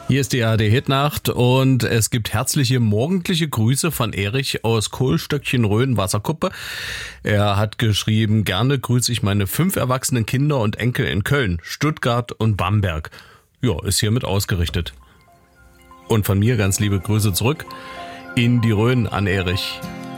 Hier ist die ARD-Hitnacht und es gibt herzliche morgendliche Grüße von Erich aus Kohlstöckchen, Rhön, Wasserkuppe. Er hat geschrieben, gerne grüße ich meine 5 erwachsenen Kinder und Enkel in Köln, Stuttgart und Bamberg. Ja, ist hiermit ausgerichtet. Und von mir ganz liebe Grüße zurück in die Rhön an Erich.